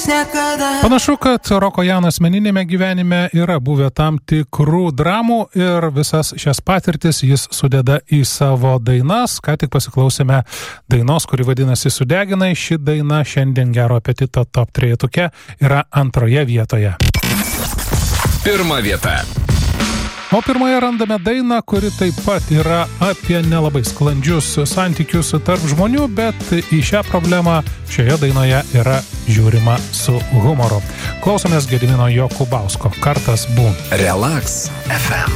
Panašu, kad Roko Jano asmeninėme gyvenime yra buvę tam tikrų dramų ir visas šias patirtis jis sudeda į savo dainas. Ką tik pasiklausėme dainos, kuri vadinasi Sudeginai. Ši daina šiandien Gero apetito top 3 yra antroje vietoje. Pirma vieta. O pirmoje randame dainą, kuri taip pat yra apie nelabai sklandžius santykius tarp žmonių, bet į šią problemą šioje dainoje yra žiūrima su humoru. Klausomės Gedimino Jokubausko. Kartas būna. Relax FM.